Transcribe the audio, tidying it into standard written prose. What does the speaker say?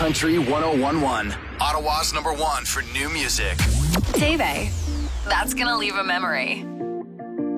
Country 101.1. Ottawa's #1 for new music. Teve. That's gonna leave a memory.